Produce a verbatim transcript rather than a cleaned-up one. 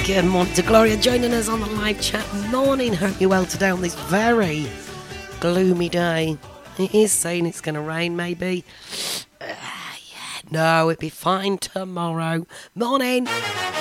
Good morning to Gloria joining us on the live chat. Morning, hope you're well today on this very gloomy day. It is saying it's going to rain, maybe. Uh, yeah, no, it'll be fine tomorrow. Morning.